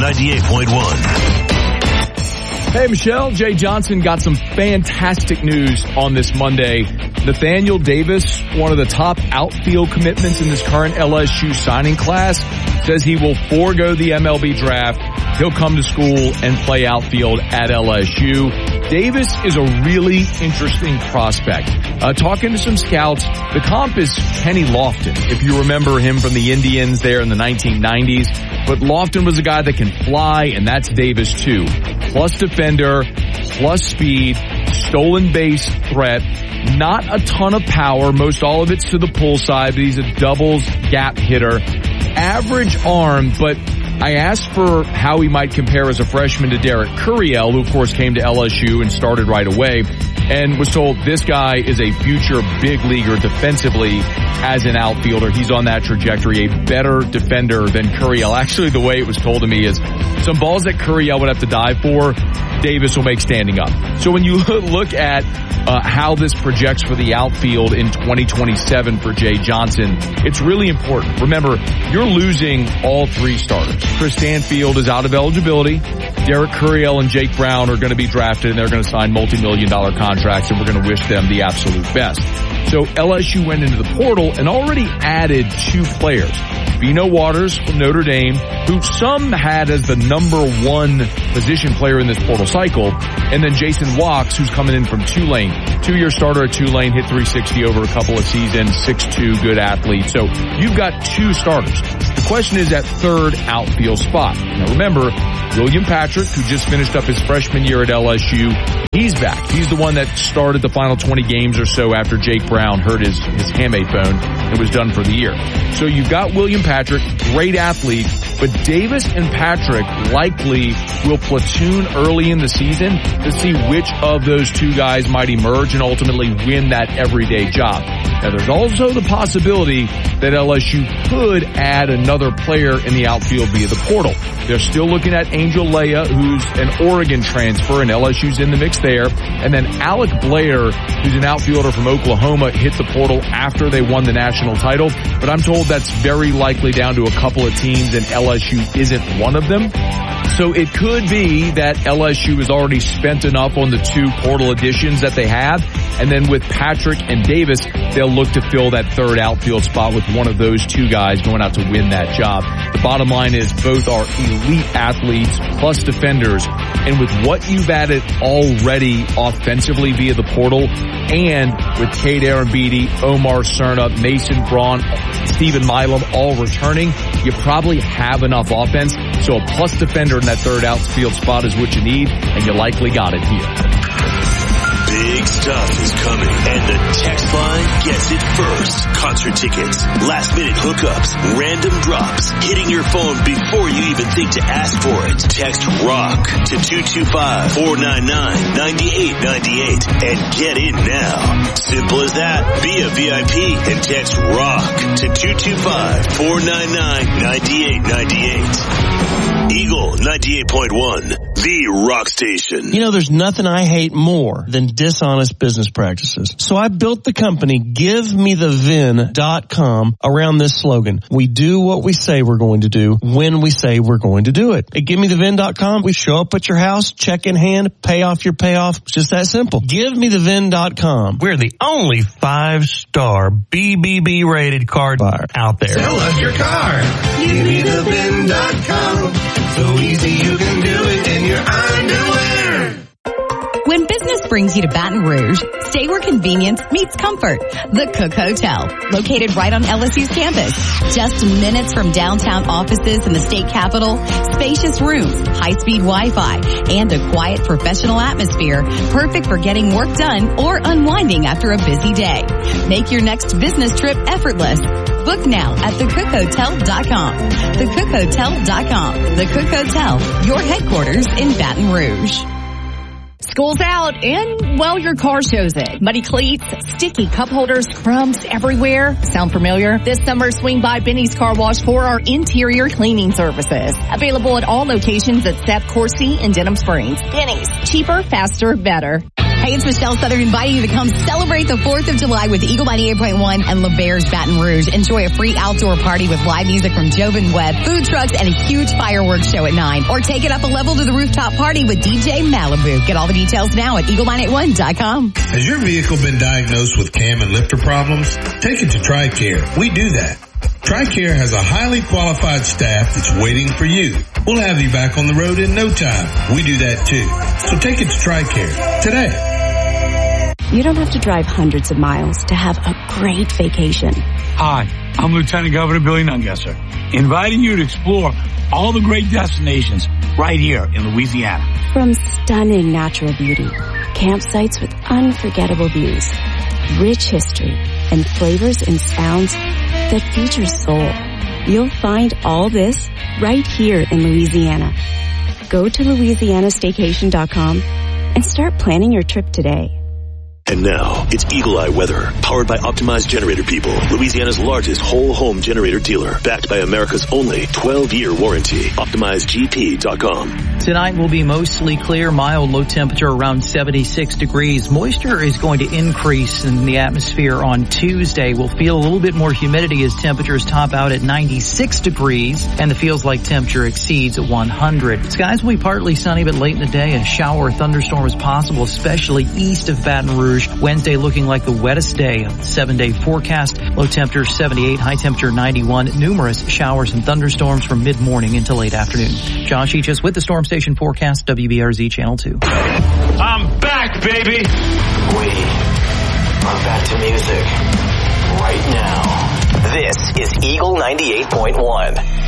98.1. Hey, Michelle. Jay Johnson got some fantastic news on this Monday. Nathaniel Davis, one of the top outfield commitments in this current LSU signing class, says he will forego the MLB draft. He'll come to school and play outfield at LSU. Davis is a really interesting prospect. Talking to some scouts, the comp is Kenny Lofton, if you remember him from the Indians there in the 1990s. But Lofton was a guy that can fly, and that's Davis too. Plus defender, plus speed, stolen base threat, not a ton of power. Most all of it's to the pull side, but he's a doubles gap hitter. Average arm, but I asked for how he might compare as a freshman to Derek Curiel, who of course came to LSU and started right away, and was told this guy is a future big leaguer defensively as an outfielder. He's on that trajectory, a better defender than Curiel. Actually, the way it was told to me is some balls that Curiel would have to dive for, Davis will make standing up. So when you look at how this projects for the outfield in 2027 for Jay Johnson, it's really important. Remember, you're losing all three starters. Chris Stanfield is out of eligibility. Derek Curiel and Jake Brown are going to be drafted, and they're going to sign multi-million-dollar contracts, and we're going to wish them the absolute best. So LSU went into the portal and already added two players. Vino Waters from Notre Dame, who some had as the number one position player in this portal cycle, and then Jason Wachs, who's coming in from Tulane. 2-year starter at Tulane, hit 360 over a couple of seasons, 6'2", good athlete. So you've got two starters. The question is that third outfield spot. Now remember, William Patrick, who just finished up his freshman year at LSU, he's back. He's the one that started the final 20 games or so after Jake Brown hurt his hamate bone and was done for the year. So you've got William Patrick, great athlete, but Davis and Patrick likely will platoon early in the season to see which of those two guys might emerge and ultimately win that everyday job. Now there's also the possibility that LSU could add another player in the outfield via the portal. They're still looking at Angel Leia, who's an Oregon transfer, and LSU's in the mix there. And then Alec Blair, who's an outfielder from Oklahoma, hit the portal after they won the national title. But I'm told that's very likely down to a couple of teams, and LSU isn't one of them. So it could be that LSU has already spent enough on the two portal additions that they have, and then with Patrick and Davis, they'll look to fill that third outfield spot with one of those two guys going out to win that job. The bottom line is both are elite athletes plus defenders, and with what you've added already offensively via the portal, and with Cade Arambidi, Omar Cerna, Mason Braun, Stephen Milam all returning, you probably have enough offense. So a plus defender in that third outfield spot is what you need, and you likely got it here. Big stuff is coming, and the text line gets it first. Concert tickets, last-minute hookups, random drops, hitting your phone before you even think to ask for it. Text ROCK to 225-499-9898 and get in now. Simple as that. Be a VIP and text ROCK to 225-499-9898. Eagle 98.1. The Rock Station. You know, there's nothing I hate more than dishonest business practices. So I built the company GiveMeTheVin.com around this slogan. We do what we say we're going to do when we say we're going to do it. At GiveMeTheVin.com, we show up at your house, check in hand, pay off your payoff. It's just that simple. GiveMeTheVin.com. We're the only 5-star BBB rated car buyer out there. Sell us your car. GiveMeTheVin.com. So easy you can do it in your underwear. When business brings you to Baton Rouge, stay where convenience meets comfort. The Cook Hotel, located right on LSU's campus. Just minutes from downtown offices in the state capitol, spacious rooms, high-speed Wi-Fi, and a quiet professional atmosphere, perfect for getting work done or unwinding after a busy day. Make your next business trip effortless. Book now at thecookhotel.com. Thecookhotel.com. The Cook Hotel, your headquarters in Baton Rouge. School's out, and, well, your car shows it. Muddy cleats, sticky cup holders, crumbs everywhere. Sound familiar? This summer, swing by Benny's Car Wash for our interior cleaning services. Available at all locations at Seth Corsi and Denham Springs. Benny's. Cheaper, faster, better. Hey, it's Michelle Southern inviting you to come celebrate the 4th of July with Eagle 98.1 and LeBairs Baton Rouge. Enjoy a free outdoor party with live music from Jovan Webb, food trucks, and a huge fireworks show at 9. Or take it up a level to the rooftop party with DJ Malibu. Get all the details now at eagle981.com. Has your vehicle been diagnosed with cam and lifter problems? Take it to TRICARE. We do that. TRICARE has a highly qualified staff that's waiting for you. We'll have you back on the road in no time. We do that too. So take it to TRICARE today. You don't have to drive hundreds of miles to have a great vacation. Hi, I'm Lieutenant Governor Billy Nungesser, inviting you to explore all the great destinations right here in Louisiana. From stunning natural beauty, campsites with unforgettable views, rich history, and flavors and sounds that feature soul. You'll find all this right here in Louisiana. Go to LouisianaStaycation.com and start planning your trip today. And now, it's Eagle Eye Weather, powered by Optimized Generator People, Louisiana's largest whole home generator dealer, backed by America's only 12-year warranty. OptimizedGP.com. Tonight will be mostly clear, mild, low temperature around 76 degrees. Moisture is going to increase in the atmosphere on Tuesday. We'll feel a little bit more humidity as temperatures top out at 96 degrees, and the feels like temperature exceeds 100. Skies will be partly sunny, but late in the day, a shower or thunderstorm is possible, especially east of Baton Rouge. Wednesday looking like the wettest day of the 7-day forecast. Low temperature 78, high temperature 91. Numerous showers and thunderstorms from mid-morning until late afternoon. Josh Eachus with the Storm Station forecast, WBRZ Channel 2. I'm back, baby! We are back to music right now. This is Eagle 98.1.